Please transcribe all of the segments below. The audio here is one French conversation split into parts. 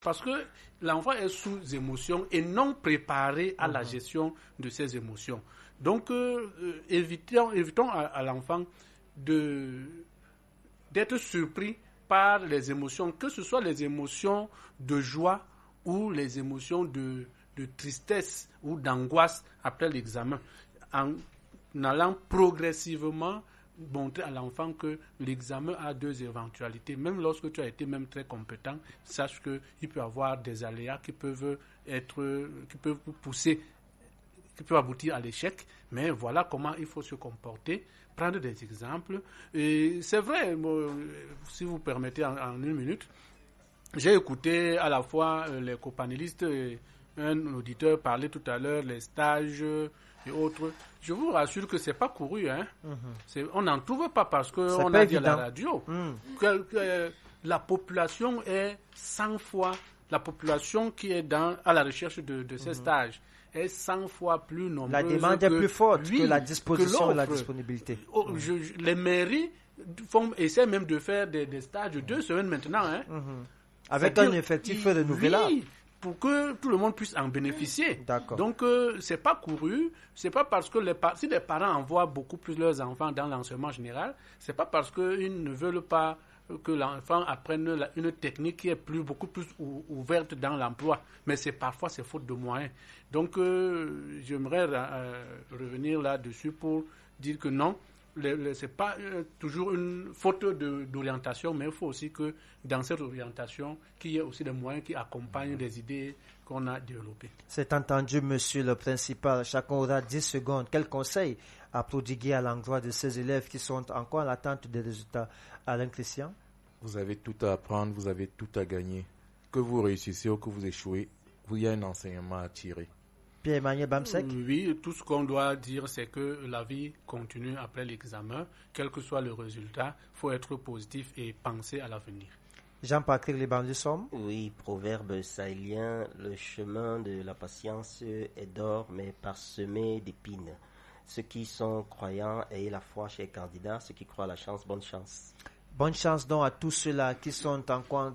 parce que l'enfant est sous émotion et non préparé à la gestion de ses émotions. Donc, évitons à l'enfant d'être surpris par les émotions, que ce soit les émotions de joie ou les émotions de tristesse ou d'angoisse après l'examen, en allant progressivement montrer à l'enfant que l'examen a 2 éventualités. Même lorsque tu as été même très compétent, sache qu'il peut y avoir des aléas qui peuvent pousser, qui peuvent aboutir à l'échec. Mais voilà comment il faut se comporter, prendre des exemples. Et c'est vrai, si vous permettez en 1 minute, j'ai écouté à la fois les copanélistes et un auditeur parler tout à l'heure, les stages et autres. Je vous rassure que c'est pas couru, hein. On n'en trouve pas parce qu'on a dit à la radio que la population est 100 fois, la population qui est à la recherche de ces stages est 100 fois plus nombreuse. La demande est plus forte que la disposition et la disponibilité. Les mairies essaient même de faire des stages de 2 semaines maintenant, hein. Avec un effectif renouvelable. Oui, pour que tout le monde puisse en bénéficier. D'accord. Donc, c'est pas couru. C'est pas parce que si les parents envoient beaucoup plus leurs enfants dans l'enseignement général, c'est pas parce qu'ils ne veulent pas que l'enfant apprenne une technique qui est beaucoup plus ouverte dans l'emploi. Mais parfois, c'est faute de moyens. Donc, j'aimerais revenir là-dessus pour dire que non, c'est pas toujours une faute d'orientation, mais il faut aussi que dans cette orientation, qu'il y ait aussi des moyens qui accompagnent des idées qu'on a développées. C'est entendu, monsieur le principal. Chacun aura 10 secondes. Quel conseil à prodiguer à l'endroit de ces élèves qui sont encore en attente des résultats? Alain Christian? Vous avez tout à apprendre, vous avez tout à gagner. Que vous réussissiez ou que vous échouez, il y a un enseignement à tirer. Pierre-Emmanuel Bamsek? Oui, tout ce qu'on doit dire, c'est que la vie continue après l'examen. Quel que soit le résultat, il faut être positif et penser à l'avenir. Jean-Patrick Libanlissom? Oui, proverbe sahélien, le chemin de la patience est d'or, mais parsemé d'épines. Ceux qui sont croyants, ayez la foi chez les candidats. Ceux qui croient à la chance, bonne chance. Bonne chance donc à tous ceux-là qui sont encore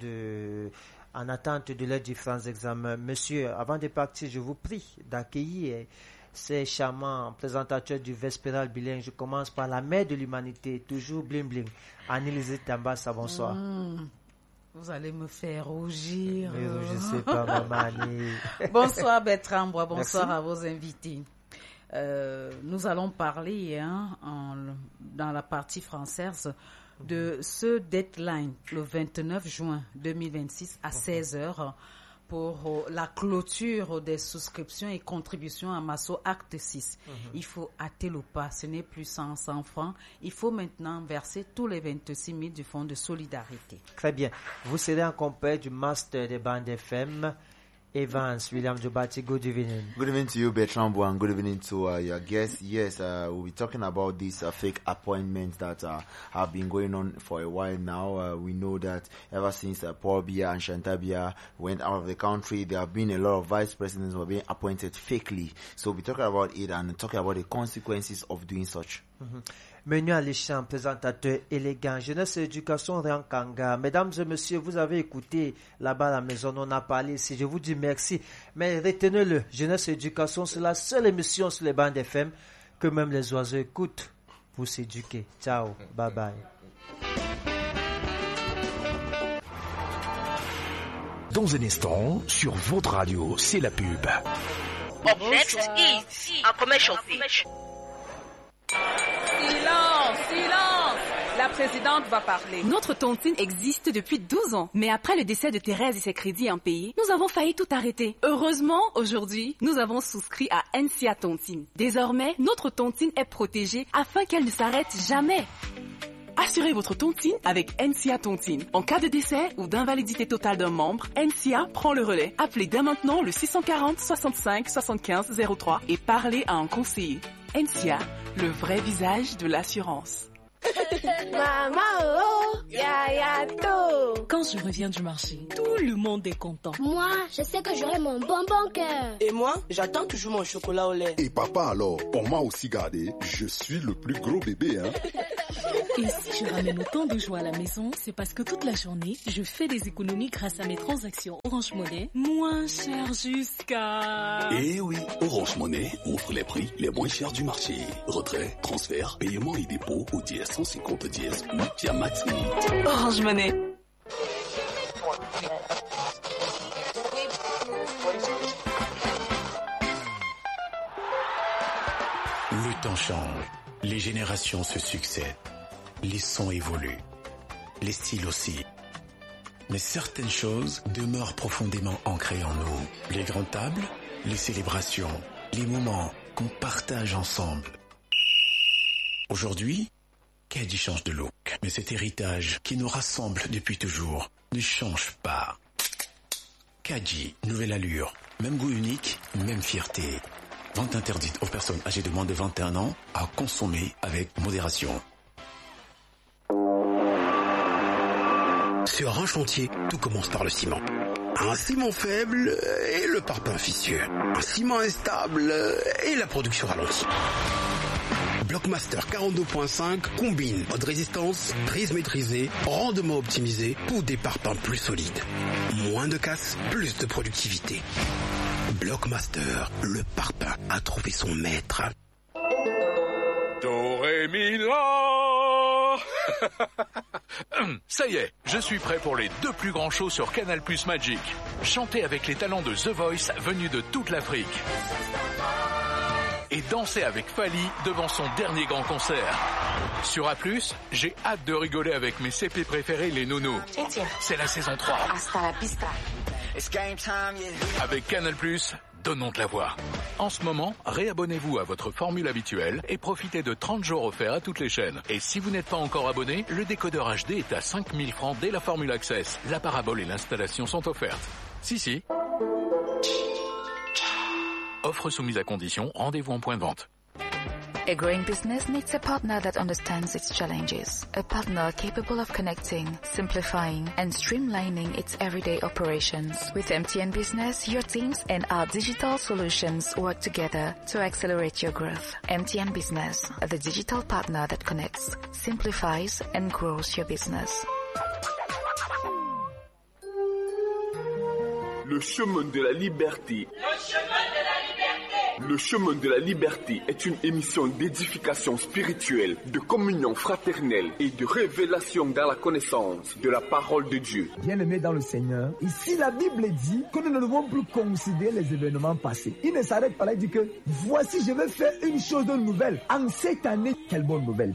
en attente de leurs différents examens. Monsieur, avant de partir, je vous prie d'accueillir ces charmants présentateurs du Vespéral bilingue. Je commence par la mère de l'humanité, toujours bling bling. Anne-Élisée Tambassa, bonsoir. Vous allez me faire rougir. Ne rougissez pas, maman Annie. Bonsoir Bertrand Bois, bonsoir. Merci. À vos invités. Nous allons parler dans la partie française de ce deadline, le 29 juin 2026 à 16h, pour la clôture des souscriptions et contributions à Masso Acte 6. Il faut hâter le pas, ce n'est plus 100 francs. Il faut maintenant verser tous les 26 000 du Fonds de solidarité. Très bien. Vous serez en compagnie du master des bandes FM, Evans William Jobati. Good evening. Good evening to you, Bertrand Bois. Good evening to your guest. Yes, we'll be talking about these fake appointments that have been going on for a while now. We know that ever since Paul Biya and Chantal Biya went out of the country, there have been a lot of vice presidents who have been appointed fakely. So we'll be talking about it and talking about the consequences of doing such. Menu Alléchant, présentateur élégant, jeunesse et éducation Rankanga. Mesdames et messieurs, vous avez écouté là-bas à la maison, on a parlé ici, je vous dis merci. Mais retenez-le, jeunesse et éducation, c'est la seule émission sur les bandes FM que même les oiseaux écoutent pour s'éduquer. Ciao, bye bye. Dans un instant, sur votre radio, c'est la pub. Up next is a commercial pitch. Silence! La présidente va parler. Notre tontine existe depuis 12 ans. Mais après le décès de Thérèse et ses crédits impayés, nous avons failli tout arrêter. Heureusement, aujourd'hui, nous avons souscrit à NCA Tontine. Désormais, notre tontine est protégée afin qu'elle ne s'arrête jamais. Assurez votre tontine avec NCA Tontine. En cas de décès ou d'invalidité totale d'un membre, NCA prend le relais. Appelez dès maintenant le 640 65 75 03 et parlez à un conseiller. NCA, le vrai visage de l'assurance. Maman, oh, yaya to. Quand je reviens du marché, tout le monde est content. Moi, je sais que j'aurai mon bonbon cœur. Et moi, j'attends toujours mon chocolat au lait. Et papa alors, on m'a aussi gardé. Je suis le plus gros bébé, hein. Et si je ramène autant de joie à la maison, c'est parce que toute la journée, je fais des économies grâce à mes transactions Orange Money. Moins cher jusqu'à... Eh oui, Orange Money offre les prix les moins chers du marché. Retrait, transfert, paiement et dépôt au dièse 150 dièse ou via Max Mini. Orange Money. Le temps change, les générations se succèdent, les sons évoluent, les styles aussi. Mais certaines choses demeurent profondément ancrées en nous. Les grandes tables, les célébrations, les moments qu'on partage ensemble. Aujourd'hui, Caddy change de look, mais cet héritage qui nous rassemble depuis toujours ne change pas. Caddy, nouvelle allure, même goût unique, même fierté. Vente interdite aux personnes âgées de moins de 21 ans à consommer avec modération. Sur un chantier, tout commence par le ciment. Un ciment faible et le parpaing vicieux. Un ciment instable et la production ralentie. Blockmaster 42.5 combine haute résistance, prise maîtrisée, rendement optimisé pour des parpaings plus solides. Moins de casse, plus de productivité. Blockmaster, le parpaing a trouvé son maître. Do, ré, mi, la. Ça y est, je suis prêt pour les 2 plus grands shows sur Canal+ Magic. Chanter avec les talents de The Voice venus de toute l'Afrique. Et danser avec Fally devant son dernier grand concert. Sur A+, j'ai hâte de rigoler avec mes CP préférés, les nounous. C'est la saison 3. Hasta la pista. It's game time, yeah. Avec Canal+, donnons de la voix. En ce moment, réabonnez-vous à votre formule habituelle et profitez de 30 jours offerts à toutes les chaînes. Et si vous n'êtes pas encore abonné, le décodeur HD est à 5000 francs dès la formule Access. La parabole et l'installation sont offertes. Si. Offre soumise à condition, rendez-vous en point de vente. A growing business needs a partner that understands its challenges. A partner capable of connecting, simplifying, and streamlining its everyday operations. With MTN Business, your teams and our digital solutions work together to accelerate your growth. MTN Business, the digital partner that connects, simplifies, and grows your business. Le chemin de la liberté. Le chemin de la liberté est une émission d'édification spirituelle, de communion fraternelle et de révélation dans la connaissance de la parole de Dieu. Bien-aimés dans le Seigneur, ici la Bible dit que nous ne devons plus considérer les événements passés. Il ne s'arrête pas là, il dit que voici je vais faire une chose nouvelle. En cette année, quelle bonne nouvelle.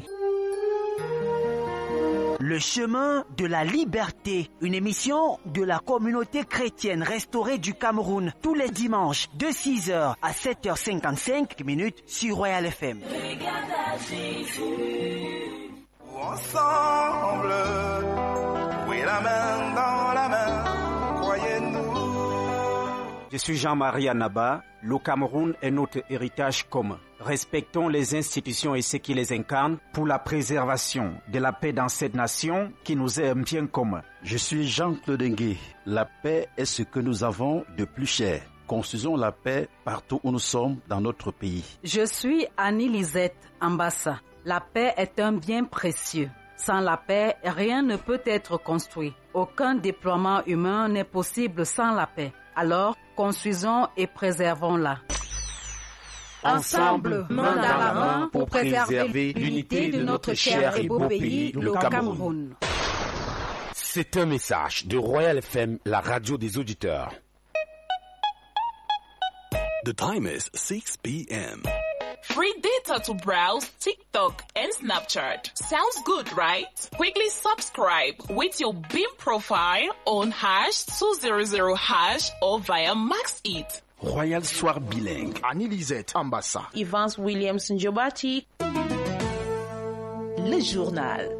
Le chemin de la liberté, une émission de la communauté chrétienne restaurée du Cameroun, tous les dimanches de 6h à 7h55 sur Royal FM. Regarde à Jésus. Ensemble, oui, la main dans la main, croyez-nous. Je suis Jean-Marie Anaba. Le Cameroun est notre héritage commun. Respectons les institutions et ceux qui les incarnent pour la préservation de la paix dans cette nation qui nous est un bien commun. Je suis Jean-Claude Ngué. La paix est ce que nous avons de plus cher. Construisons la paix partout où nous sommes dans notre pays. Je suis Annie-Lisette Ambassa. La paix est un bien précieux. Sans la paix, rien ne peut être construit. Aucun déploiement humain n'est possible sans la paix. Alors, construisons et préservons-la. Ensemble, main dans la main, pour préserver l'unité de notre cher et beau pays, le Cameroun. C'est un message de Royal FM, la radio des auditeurs. The time is 6 p.m. Free data to browse TikTok and Snapchat. Sounds good, right? Quickly subscribe with your Beam profile on #200# or via MaxEat. Royal Soir bilingue. Annie-Lisette Ambassa. Evans Williams Njobati. Le journal.